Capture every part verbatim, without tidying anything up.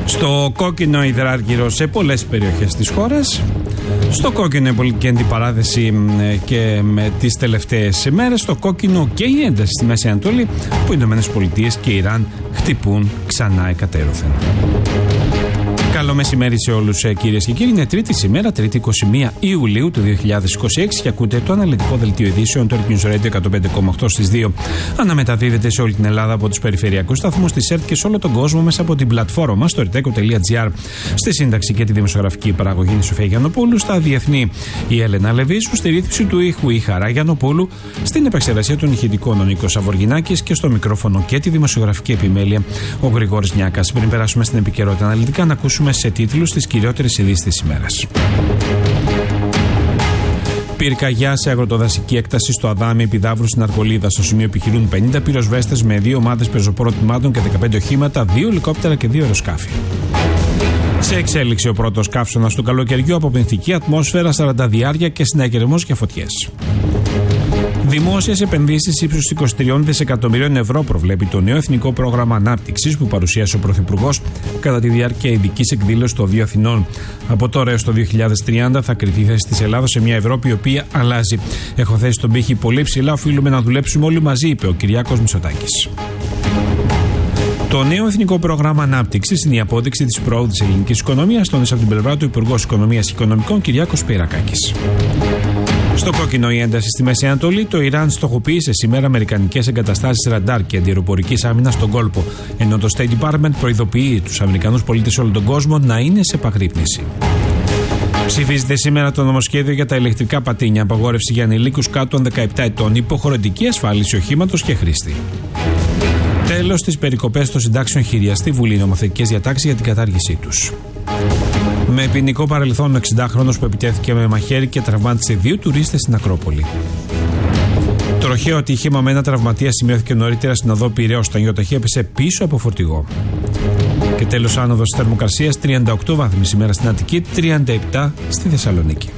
Στο κόκκινο υδράργυρο σε πολλές περιοχές της χώρας. Στο κόκκινο η πολιτική αντιπαράθεση και με τις τελευταίες ημέρες. Στο κόκκινο και η ένταση στη Μέση Ανατολή, που οι Ηνωμένες Πολιτείες και η Ιράν χτυπούν ξανά εκατέρωθεν. Καλό μεσημέρι σε όλους, κυρίες και κύριοι. Είναι τρίτη σήμερα, τρίτη είκοσι μία Ιουλίου του δύο χιλιάδες είκοσι έξι και ακούτε το αναλυτικό δελτίο ειδήσεων του News Radio εκατόν πέντε κόμμα οκτώ στις δύο. Αναμεταδίδεται σε όλη την Ελλάδα από τους περιφερειακούς σταθμούς της ΕΡΤ και σε όλο τον κόσμο μέσα από την πλατφόρμα μας στο ερτέκο τελεία τζι άρ. Στη σύνταξη και τη δημοσιογραφική παραγωγή η Σοφία Γιαννοπούλου, στα διεθνή η Έλενα Λεβίσου, στη ρύθμιση του ήχου η Χαρά Γιαννοπούλου, στην επεξεργασία των ηχητικών ο Νίκος Αβοργινάκης και στο μικρόφωνο και τη δημοσιογραφική επιμέλεια ο Γρηγόρης Νιάκας. Πριν περάσουμε στην επικαιρότητα αναλυτικά, να ακούσουμε σε τίτλους τις κυριότερες ειδήσεις της ημέρας. Πυρκαγιά σε αγροτοδασική έκταση στο Αδάμι, Επιδαύρου στην Αρκολίδα. Στο σημείο επιχειρούν πενήντα πυροσβέστες με δύο ομάδες πεζοπόρων τμήματων και δεκαπέντε οχήματα, δύο ελικόπτερα και δύο αεροσκάφη. Σε εξέλιξη ο πρώτος καύσωνας του καλοκαιριού, αποπνιχτική ατμόσφαιρα, σαρανταδιάρια και συναγερμός και φωτιές. Δημόσιες επενδύσεις ύψους είκοσι τρία δισεκατομμυρίων ευρώ προβλέπει το νέο Εθνικό Πρόγραμμα Ανάπτυξης που παρουσίασε ο Πρωθυπουργός κατά τη διάρκεια ειδικής εκδήλωσης των δύο Αθηνών. Από τώρα έως το δύο χιλιάδες τριάντα θα κριθεί η θέση της Ελλάδος σε μια Ευρώπη η οποία αλλάζει. Έχω θέσει τον πύχη πολύ ψηλά, οφείλουμε να δουλέψουμε όλοι μαζί, είπε ο Κυριάκος Μητσοτάκης. Το νέο Εθνικό Πρόγραμμα Ανάπτυξης είναι η απόδειξη της προόδου της ελληνικής οικονομίας, τόνισε από την πλευρά του Υπουργός Οικονομίας και Οικονομικών Κυριάκος Πυρακάκης. Στο κόκκινο η ένταση στη Μέση Ανατολή, το Ιράν στοχοποίησε σήμερα αμερικανικές εγκαταστάσεις ραντάρ και αντιαεροπορικής άμυνας στον κόλπο, ενώ το State Department προειδοποιεί τους Αμερικανούς πολίτες σε όλο τον κόσμο να είναι σε επαγρύπνηση. Ψηφίζεται σήμερα το νομοσχέδιο για τα ηλεκτρικά πατίνια, απαγόρευση για ανηλίκους κάτω των δεκαεπτά ετών, υποχρεωτική ασφάλιση οχήματος και χρήστη. Τέλος, στις περικοπές των συντάξεων χειριαστεί Βουλή νομοθετικές διατάξεις για την κατάργησή τους. Με ποινικό παρελθόν ο εξηντάχρονος που επιτέθηκε με μαχαίρι και τραυμάτισε δύο τουρίστες στην Ακρόπολη. Τροχαίο ατύχημα με ένα τραυματία σημειώθηκε νωρίτερα στην οδό Πειραιώς. Το νιωταχή έπεσε πίσω από φορτηγό. Και τέλος, άνοδος της θερμοκρασίας, τριάντα οκτώ βαθμοί σήμερα στην Αττική, τριάντα επτά στη Θεσσαλονίκη.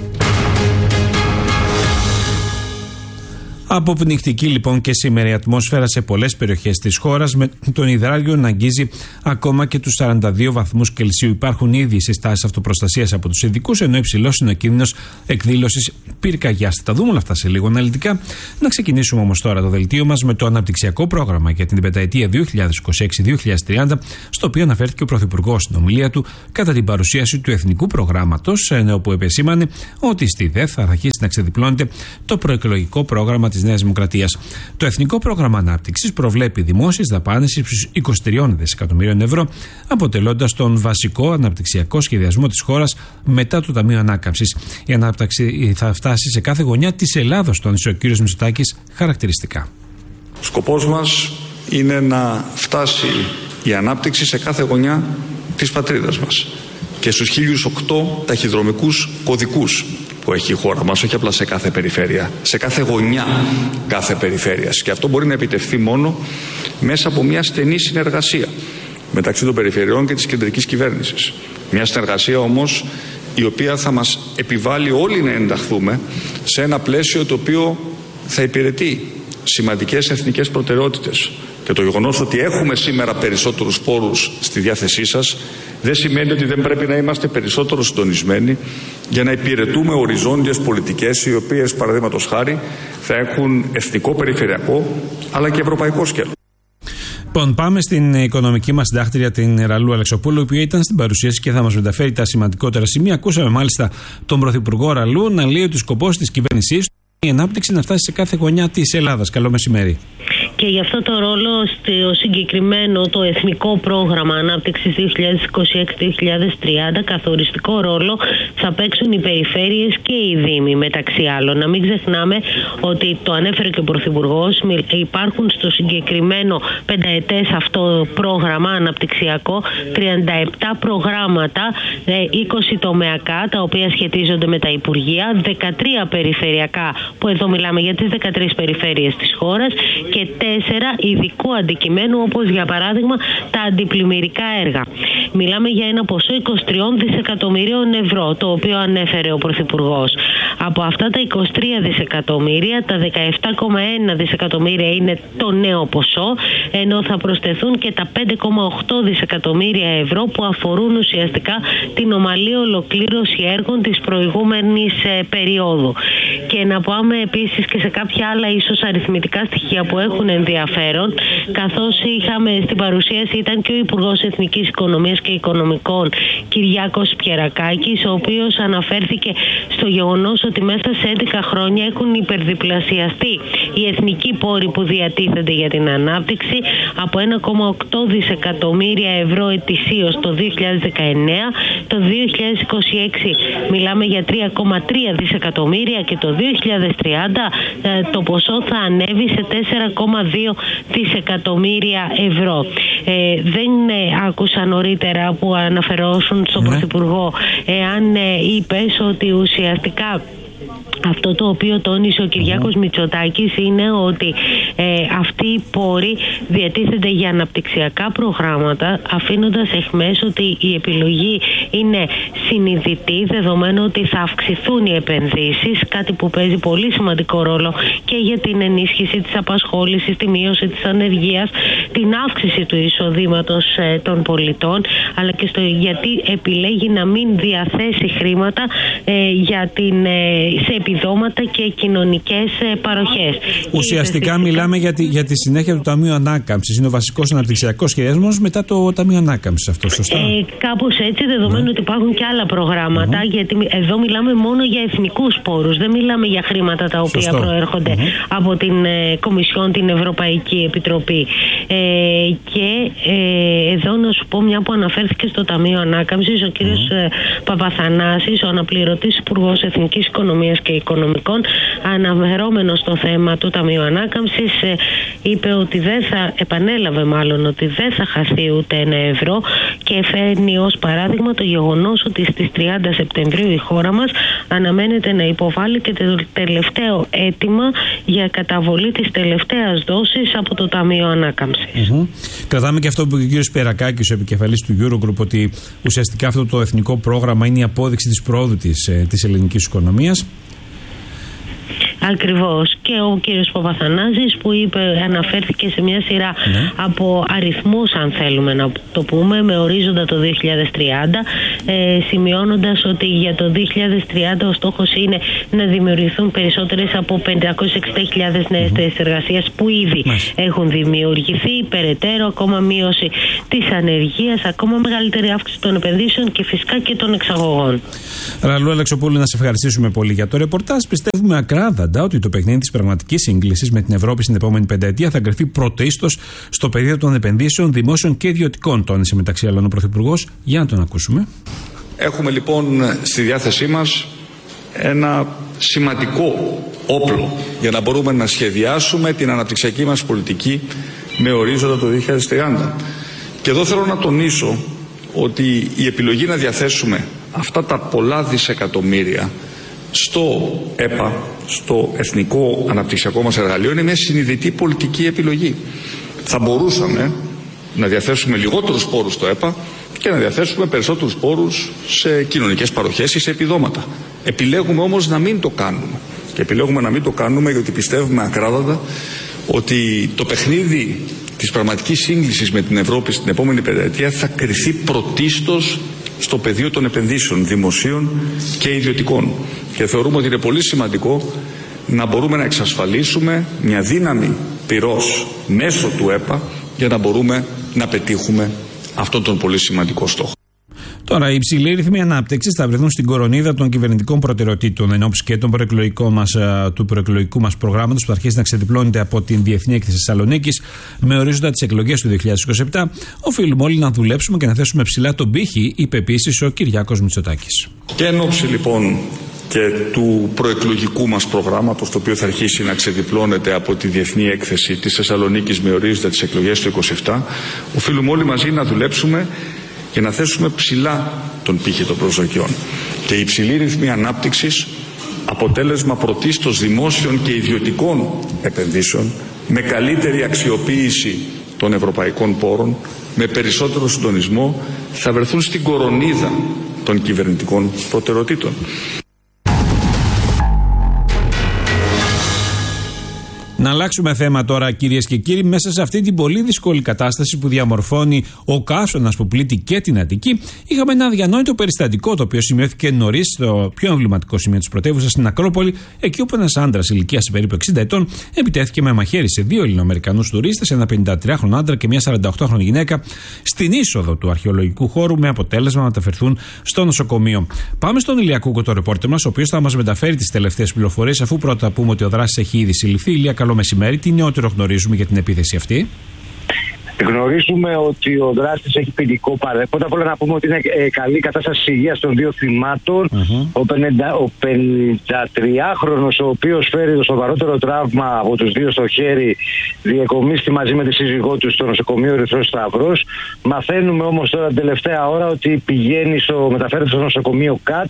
Αποπνιχτική λοιπόν και σήμερα η ατμόσφαιρα σε πολλές περιοχές της χώρας, με τον υδράργυρο να αγγίζει ακόμα και τους σαράντα δύο βαθμούς Κελσίου. Υπάρχουν ήδη συστάσεις αυτοπροστασίας από τους ειδικούς, ενώ υψηλός είναι ο κίνδυνος εκδήλωσης πυρκαγιάς. Θα τα δούμε όλα αυτά σε λίγο αναλυτικά. Να ξεκινήσουμε όμως τώρα το δελτίο μας με το αναπτυξιακό πρόγραμμα για την πενταετία δύο χιλιάδες είκοσι έξι δύο χιλιάδες τριάντα, στο οποίο αναφέρθηκε ο Πρωθυπουργός στην ομιλία του κατά την παρουσίαση του Εθνικού Προγράμματος, όπου επεσήμανε ότι στη ΔΕΘ θα αρχίσει να ξεδιπλώνεται το προεκλογικό πρόγραμμα της Νέας Δημοκρατίας. Το Εθνικό Πρόγραμμα Ανάπτυξης προβλέπει δημόσιες δαπάνες ύψους είκοσι τρία δισεκατομμυρίων ευρώ, αποτελώντας τον βασικό αναπτυξιακό σχεδιασμό της χώρας μετά το Ταμείο Ανάκαμψης. Η ανάπτυξη θα φτάσει σε κάθε γωνιά της Ελλάδος, τόνισε ο κ. Μητσοτάκης χαρακτηριστικά. Ο σκοπός μας είναι να φτάσει η ανάπτυξη σε κάθε γωνιά της πατρίδας μας και στους χίλιους οκτώ ταχυδρομικούς κωδικούς που έχει η χώρα μας, όχι απλά σε κάθε περιφέρεια, σε κάθε γωνιά κάθε περιφέρειας. Και αυτό μπορεί να επιτευχθεί μόνο μέσα από μια στενή συνεργασία μεταξύ των περιφερειών και της κεντρικής κυβέρνησης. Μια συνεργασία όμως η οποία θα μας επιβάλλει όλοι να ενταχθούμε σε ένα πλαίσιο το οποίο θα υπηρετεί σημαντικές εθνικές προτεραιότητες. Και το γεγονός ότι έχουμε σήμερα περισσότερους πόρους στη διάθεσή σας δεν σημαίνει ότι δεν πρέπει να είμαστε περισσότερο συντονισμένοι για να υπηρετούμε οριζόντιες πολιτικές οι οποίες, παραδείγματος χάρη, θα έχουν εθνικό, περιφερειακό αλλά και ευρωπαϊκό σκέλος. Λοιπόν, πάμε στην οικονομική μας συντάκτρια, την Ραλού Αλεξοπούλου, η οποία ήταν στην παρουσίαση και θα μας μεταφέρει τα σημαντικότερα σημεία. Ακούσαμε μάλιστα τον Πρωθυπουργό Ραλού να λέει ότι ο σκοπός της κυβέρνησής του είναι η ανάπτυξη να φτάσει σε κάθε γωνιά της Ελλάδας. Καλό μεσημέρι. Και γι' αυτό το ρόλο στο συγκεκριμένο το Εθνικό Πρόγραμμα Ανάπτυξης δύο χιλιάδες είκοσι έξι δύο χιλιάδες τριάντα καθοριστικό ρόλο θα παίξουν οι περιφέρειες και οι δήμοι μεταξύ άλλων. Να μην ξεχνάμε ότι το ανέφερε και ο Πρωθυπουργός, υπάρχουν στο συγκεκριμένο πενταετές αυτό πρόγραμμα αναπτυξιακό τριάντα επτά προγράμματα, είκοσι τομεακά τα οποία σχετίζονται με τα Υπουργεία, δεκατρία περιφερειακά που εδώ μιλάμε για τις δεκατρείς περιφέρειες της χώρας και τέσσερα ειδικού αντικειμένου όπως για παράδειγμα τα αντιπλημμυρικά έργα. Μιλάμε για ένα ποσό είκοσι τρία δισεκατομμυρίων ευρώ, το οποίο ανέφερε ο Πρωθυπουργός. Από αυτά τα είκοσι τρία δισεκατομμύρια, τα δεκαεπτά κόμμα ένα δισεκατομμύρια είναι το νέο ποσό, ενώ θα προσθεθούν και τα πέντε κόμμα οκτώ δισεκατομμύρια ευρώ που αφορούν ουσιαστικά την ομαλή ολοκλήρωση έργων της προηγούμενης ε, περίοδου. Και να πάμε επίσης και σε κάποια άλλα ίσως αριθμητικά στοιχεία που έχουν ενδιαφέρον, καθώς είχαμε στην παρουσίαση ήταν και ο Υπουργός Εθνικής Οικονομίας και Οικονομικών Κυριάκος Πιερακάκης, ο οποίος αναφέρθηκε στο γεγονός ότι μέσα σε έντεκα χρόνια έχουν υπερδιπλασιαστεί οι εθνικοί πόροι που διατίθενται για την ανάπτυξη από ένα κόμμα οκτώ δισεκατομμύρια ευρώ ετησίως το δύο χιλιάδες δεκαεννέα, το δύο χιλιάδες είκοσι έξι μιλάμε για τρία κόμμα τρία δισεκατομμύρια και το δύο χιλιάδες τριάντα το ποσό θα ανέβει σε τέσσερα κόμμα δύο δισεκατομμύρια ευρώ. Ε, δεν ε, άκουσα νωρίτερα που αναφερόσουν στον ναι. Πρωθυπουργό εάν ε, είπες ότι ουσιαστικά αυτό το οποίο τόνισε ο Κυριάκος Μητσοτάκης είναι ότι ε, αυτοί οι πόροι διατίθενται για αναπτυξιακά προγράμματα, αφήνοντας εχμές ότι η επιλογή είναι συνειδητή, δεδομένου ότι θα αυξηθούν οι επενδύσεις, κάτι που παίζει πολύ σημαντικό ρόλο και για την ενίσχυση της απασχόλησης, τη μείωση της ανεργίας, την αύξηση του εισοδήματος ε, των πολιτών, αλλά και στο γιατί επιλέγει να μην διαθέσει χρήματα ε, για την, ε, σε επιδόματα και κοινωνικές παροχές. Ουσιαστικά μιλάμε για τη, για τη συνέχεια του Ταμείου Ανάκαμψης. Είναι ο βασικός αναπτυξιακός σχεδιασμός μετά το Ταμείο Ανάκαμψης, αυτό σωστά? Ε, κάπως έτσι, δεδομένου ναι. ότι υπάρχουν και άλλα προγράμματα, mm-hmm. γιατί εδώ μιλάμε μόνο για εθνικούς πόρους. Δεν μιλάμε για χρήματα τα οποία Σωστό. προέρχονται mm-hmm. από την ε, Κομισιόν, την Ευρωπαϊκή Επιτροπή. Ε, και ε, εδώ να σου πω, μια που αναφέρθηκε στο Ταμείο Ανάκαμψης, ο κύριος mm-hmm. Παπαθανάσης, ο αναπληρωτής Υπουργός Εθνικής Οικονομίας και Οικονομικών, αναφερόμενος στο θέμα του Ταμείου Ανάκαμψης, είπε ότι δεν θα, επανέλαβε μάλλον ότι δεν θα χαθεί ούτε ένα ευρώ και φέρνει ως παράδειγμα το γεγονός ότι στις τριάντα Σεπτεμβρίου η χώρα μας αναμένεται να υποβάλει και το τελευταίο αίτημα για καταβολή της τελευταίας δόσης από το Ταμείο Ανάκαμψης. Mm-hmm. Κρατάμε και αυτό που είπε ο κ. Πιερακάκης, ο επικεφαλής του Eurogroup, ότι ουσιαστικά αυτό το εθνικό πρόγραμμα είναι η απόδειξη της πρόοδου της, της ελληνικής οικονομίας. Ακριβώς. Και ο κύριος Παπαθανάζης που είπε, αναφέρθηκε σε μια σειρά ναι. από αριθμούς, αν θέλουμε να το πούμε, με ορίζοντα το δύο χιλιάδες τριάντα, ε, σημειώνοντας ότι για το δύο χιλιάδες τριάντα ο στόχος είναι να δημιουργηθούν περισσότερες από πεντακόσιες εξήντα χιλιάδες νέες θέσεις εργασίας που ήδη Μάλιστα. έχουν δημιουργηθεί, περαιτέρω ακόμα μείωση της ανεργίας, ακόμα μεγαλύτερη αύξηση των επενδύσεων και φυσικά και των εξαγωγών. Ραλού Αλεξοπούλου, να σε ευχαριστήσουμε πολύ για το ρεπορτάζ. Πιστεύουμε ακράδαντα ότι το παιχνίδι της πραγματικής σύγκλησης με την Ευρώπη στην επόμενη πενταετία θα κρυφθεί πρωτίστως στο πεδίο των επενδύσεων δημόσιων και ιδιωτικών, τόνισε μεταξύ άλλων ο Πρωθυπουργός. Για να τον ακούσουμε. Έχουμε λοιπόν στη διάθεσή μας ένα σημαντικό όπλο για να μπορούμε να σχεδιάσουμε την αναπτυξιακή μας πολιτική με ορίζοντα το δύο χιλιάδες τριάντα. Και εδώ θέλω να τονίσω ότι η επιλογή να διαθέσουμε αυτά τα πολλά δισεκατομμύρια στο ΕΠΑ, στο Εθνικό Αναπτυξιακό μας Εργαλείο, είναι μια συνειδητή πολιτική επιλογή. Θα μπορούσαμε να διαθέσουμε λιγότερους πόρους στο ΕΠΑ και να διαθέσουμε περισσότερους πόρους σε κοινωνικές παροχές ή σε επιδόματα. Επιλέγουμε όμως να μην το κάνουμε. Και επιλέγουμε να μην το κάνουμε γιατί πιστεύουμε ακράδαντα ότι το παιχνίδι της πραγματικής σύγκλησης με την Ευρώπη στην επόμενη πενταετία θα κριθεί πρωτίστως στο πεδίο των επενδύσεων δημοσίων και ιδιωτικών. Και θεωρούμε ότι είναι πολύ σημαντικό να μπορούμε να εξασφαλίσουμε μια δύναμη πυρός μέσω του ΕΠΑ για να μπορούμε να πετύχουμε αυτόν τον πολύ σημαντικό στόχο. Τώρα, οι υψηλοί ρυθμοί ανάπτυξης θα βρεθούν στην κορονίδα των κυβερνητικών προτεραιοτήτων εν ώψη και των μας, του προεκλογικού μας προγράμματος που θα αρχίσει να ξεδιπλώνεται από την Διεθνή Έκθεση Θεσσαλονίκης με ορίζοντα τις εκλογές του δύο χιλιάδες είκοσι επτά. Οφείλουμε όλοι να δουλέψουμε και να θέσουμε ψηλά τον πύχη, είπε επίσης ο Κυριάκος Μητσοτάκης. Και εν ώψη λοιπόν και του προεκλογικού μας προγράμματος, το οποίο θα αρχίσει να ξεδιπλώνεται από τη Διεθνή Έκθεση της Θεσσαλονίκης με ορίζοντα τις εκλογές του είκοσι επτά, οφείλουμε όλοι μαζί να δουλέψουμε και να θέσουμε ψηλά τον πύχη των προσδοκιών. Και η υψηλή ρυθμή ανάπτυξης, αποτέλεσμα πρωτίστως δημόσιων και ιδιωτικών επενδύσεων, με καλύτερη αξιοποίηση των ευρωπαϊκών πόρων, με περισσότερο συντονισμό θα βρεθούν στην κορονίδα των κυβερνητικών προτεραιοτήτων. Να αλλάξουμε θέμα τώρα, κυρίες και κύριοι, μέσα σε αυτή την πολύ δύσκολη κατάσταση που διαμορφώνει ο καύσωνας που πλήττει και την Αττική. Είχαμε ένα αδιανόητο περιστατικό το οποίο σημειώθηκε νωρίς στο πιο εμβληματικό σημείο της πρωτεύουσας, στην Ακρόπολη, εκεί όπου ένας άντρας ηλικίας περίπου εξήντα ετών επιτέθηκε με μαχαίρι σε δύο Ελληνοαμερικανούς τουρίστες, ένα πενηντατριάχρονο άντρα και μια σαρανταοκτάχρονη γυναίκα, στην είσοδο του αρχαιολογικού χώρου, με αποτέλεσμα να μεταφερθούν στο νοσοκομείο. Πάμε στον Ηλία Κούκο, το ρεπόρτερ μας, ο οποίος θα μας μεταφέρει τις τελευταίες πληροφορίες, αφού πρώτα πούμε ότι ο δράστης έχει ήδη συλληφθεί. Ηλία, καλό μεσημέρι. Τι νεότερο γνωρίζουμε για την επίθεση αυτή? Γνωρίζουμε ότι ο δράστης έχει ποινικό παρέλθον. Πρώτα απ' όλα να πούμε ότι είναι ε, καλή κατάσταση υγείας των δύο θυμάτων. Uh-huh. Ο, ο πενηντατριάχρονος, ο οποίος φέρει το σοβαρότερο τραύμα από τους δύο στο χέρι, διεκομίστη μαζί με τη σύζυγό του στο νοσοκομείο Ερυθρός Σταυρός. Μαθαίνουμε όμως τώρα την τελευταία ώρα ότι πηγαίνει στο, μεταφέρεται στο νοσοκομείο ΚΑΤ.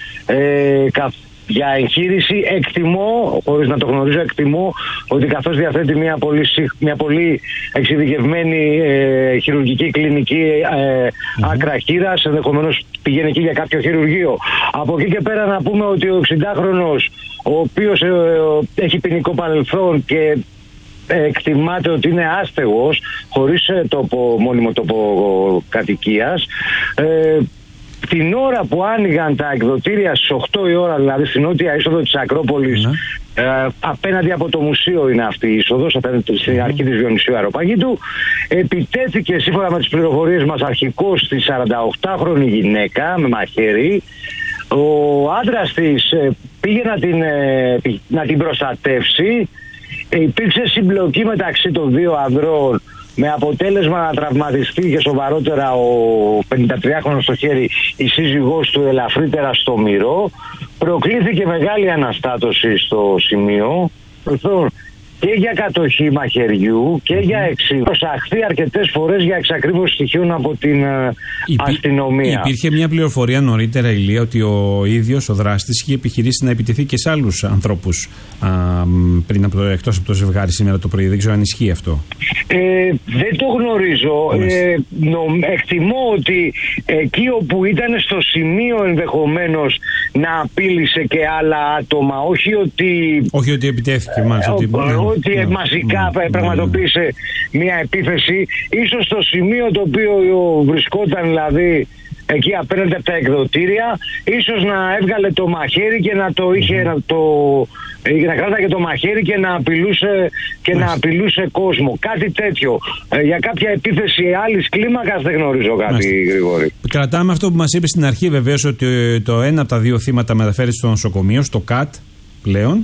Ε, Για εγχείρηση. Εκτιμώ, χωρίς να το γνωρίζω, εκτιμώ ότι καθώς διαθέτει μια πολύ, μια πολύ εξειδικευμένη ε, χειρουργική κλινική ε, mm-hmm. άκρα χείρας, ενδεχομένως πηγαίνει εκεί για κάποιο χειρουργείο. Από εκεί και πέρα να πούμε ότι ο εξηντάχρονος, ο οποίος ε, ε, έχει ποινικό παρελθόν και ε, εκτιμάται ότι είναι άστεγος, χωρίς ε, τοπο, μόνιμο τόπο κατοικίας, ε, την ώρα που άνοιγαν τα εκδοτήρια στις οκτώ η ώρα, δηλαδή στην νότια είσοδο της Ακρόπολης, mm. ε, απέναντι από το μουσείο είναι αυτή η είσοδος, απέναντι στην αρχή της Διονυσίου Αεροπαγήτου, επιτέθηκε σύμφωνα με τις πληροφορίες μας αρχικώς στη σαρανταοκτάχρονη γυναίκα με μαχαίρι. Ο άντρας της ε, πήγε να την, ε, να την προστατεύσει. Ε, υπήρξε συμπλοκή μεταξύ των δύο ανδρών, με αποτέλεσμα να τραυματιστεί και σοβαρότερα ο πενηντατριάχρονος στο χέρι, η σύζυγός του ελαφρύτερα στο μυρό. Προκλήθηκε μεγάλη αναστάτωση στο σημείο και για κατοχή μαχαιριού και για εξή. Προσαχθεί αρκετές φορές για εξακρίβωση στοιχείων από την Υπή... αστυνομία. Υπήρχε μια πληροφορία νωρίτερα, Ηλία, ότι ο ίδιος ο δράστης είχε επιχειρήσει να επιτεθεί και σε άλλους ανθρώπους α, πριν από το, εκτός από το ζευγάρι σήμερα το πρωί. Δεν ξέρω αν ισχύει αυτό. Ε, δεν το γνωρίζω. Ε, νο, εκτιμώ ότι εκεί όπου ήταν στο σημείο ενδεχομένως να απείλησε και άλλα άτομα, όχι ότι... Όχι ότι επιτέθηκε μάλιστα. Ε, ότι... ότι ναι, μαζικά ναι, πραγματοποίησε ναι. μια επίθεση, ίσως στο σημείο το οποίο βρισκόταν, δηλαδή εκεί απέναντι από τα εκδοτήρια, ίσως να έβγαλε το μαχαίρι και να το είχε, mm. να το... να κράταγε το μαχαίρι και να απειλούσε, και να απειλούσε κόσμο. Κάτι τέτοιο. Ε, για κάποια επίθεση άλλης κλίμακας δεν γνωρίζω κάτι, Γρηγόρη. Κρατάμε αυτό που μας είπε στην αρχή, βεβαίως, ότι το ένα από τα δύο θύματα μεταφέρει στο νοσοκομείο, στο ΚΑΤ πλέον.